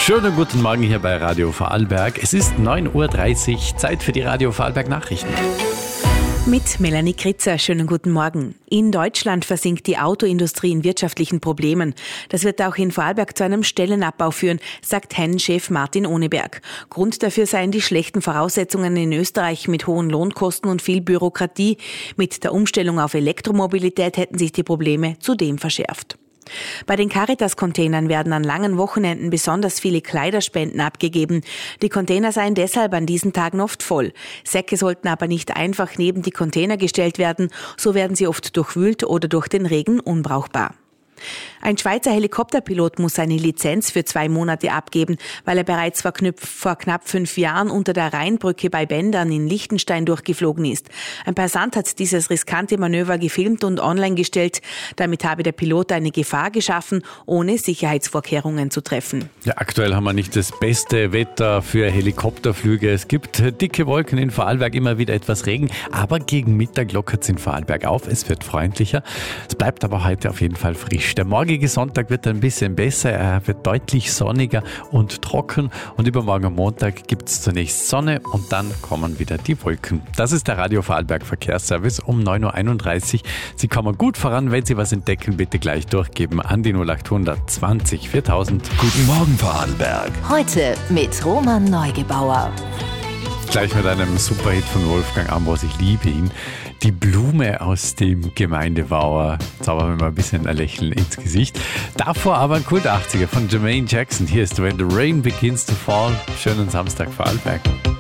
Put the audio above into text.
Schönen guten Morgen hier bei Radio Vorarlberg. Es ist 9.30 Uhr, Zeit für die Radio Vorarlberg Nachrichten. Mit Melanie Kritzer, schönen guten Morgen. In Deutschland versinkt die Autoindustrie in wirtschaftlichen Problemen. Das wird auch in Vorarlberg zu einem Stellenabbau führen, sagt Hennenchef Martin Ohneberg. Grund dafür seien die schlechten Voraussetzungen in Österreich mit hohen Lohnkosten und viel Bürokratie. Mit der Umstellung auf Elektromobilität hätten sich die Probleme zudem verschärft. Bei den Caritas-Containern werden an langen Wochenenden besonders viele Kleiderspenden abgegeben. Die Container seien deshalb an diesen Tagen oft voll. Säcke sollten aber nicht einfach neben die Container gestellt werden, so werden sie oft durchwühlt oder durch den Regen unbrauchbar. Ein Schweizer Helikopterpilot muss seine Lizenz für 2 Monate abgeben, weil er bereits vor knapp 5 Jahren unter der Rheinbrücke bei Bendern in Liechtenstein durchgeflogen ist. Ein Passant hat dieses riskante Manöver gefilmt und online gestellt. Damit habe der Pilot eine Gefahr geschaffen, ohne Sicherheitsvorkehrungen zu treffen. Ja, aktuell haben wir nicht das beste Wetter für Helikopterflüge. Es gibt dicke Wolken in Vorarlberg, immer wieder etwas Regen, aber gegen Mittag lockert es in Vorarlberg auf. Es wird freundlicher. Es bleibt aber heute auf jeden Fall frisch. Der morgige Sonntag wird ein bisschen besser, er wird deutlich sonniger und trocken und übermorgen am Montag gibt es zunächst Sonne und dann kommen wieder die Wolken. Das ist der Radio Vorarlberg Verkehrsservice um 9.31 Uhr. Sie kommen gut voran, wenn Sie was entdecken, bitte gleich durchgeben an die 0800 20 4000. Guten Morgen Vorarlberg. Heute mit Roman Neugebauer. Gleich mit einem Superhit von Wolfgang Ambros, ich liebe ihn. Die Blume aus dem Gemeindebauer. Zaubern wir mal ein bisschen ein Lächeln ins Gesicht. Davor aber ein Kult-80er von Jermaine Jackson. Hier ist When the Rain Begins to Fall. Schönen Samstag Vorarlberg.